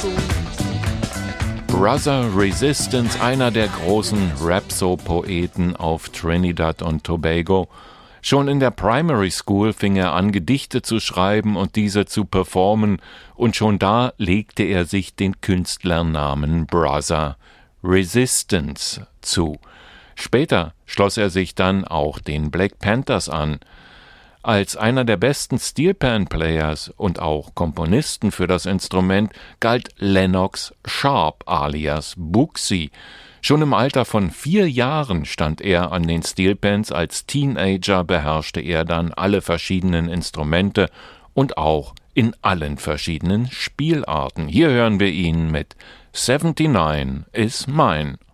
Brother Resistance, einer der großen Rhapso-Poeten auf Trinidad und Tobago. Schon in der Primary School fing er an, Gedichte zu schreiben und diese zu performen, und schon da legte er sich den Künstlernamen Brother Resistance zu. Später schloss er sich dann auch den Black Panthers an. Als einer der besten Steelpan-Players und auch Komponisten für das Instrument galt Lennox Sharp alias Booksy. Schon im Alter von 4 Jahren stand er an den Steelpans, als Teenager beherrschte er dann alle verschiedenen Instrumente und auch in allen verschiedenen Spielarten. Hier hören wir ihn mit 79 is Mine.